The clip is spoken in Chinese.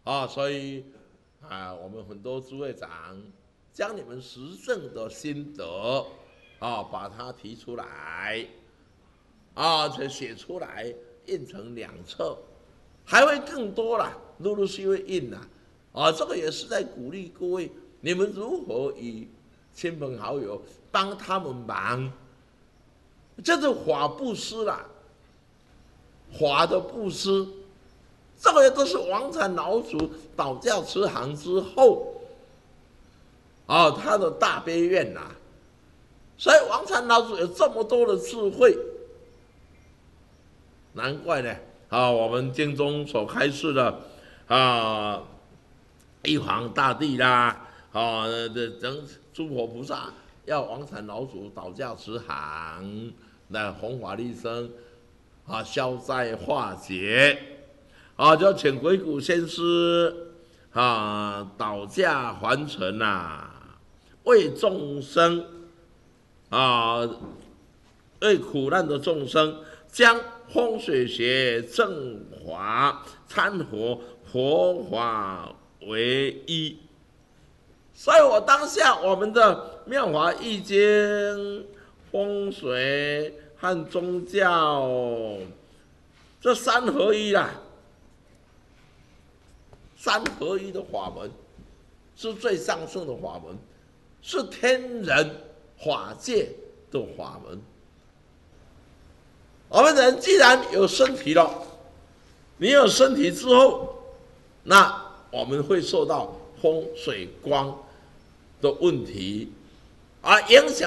所以我们很多诸位长将你们实证的心得把它提出来才写出来，印成2册，还会更多啦，陆陆续续印啦。这个也是在鼓励各位，你们如何与亲朋好友帮他们忙，这是法布施啦，法的布施，这个都是王禅老祖倒教慈航之后他的大悲愿呐。所以王禅老祖有这么多的智慧，难怪呢我们经中所开示的玉皇大帝啦等诸佛菩萨要王禅老祖倒教慈航来弘法利生消灾化解就请鬼谷先师倒驾还尘为众生为苦难的众生，将风水学正法参合佛法为一。所以我当下我们的妙法易经、风水和宗教这3合一啦，3合一的法门是最上圣的法门，是天人法界的法门。我们人既然有身体了，你有身体之后，那我们会受到风水光的问题影响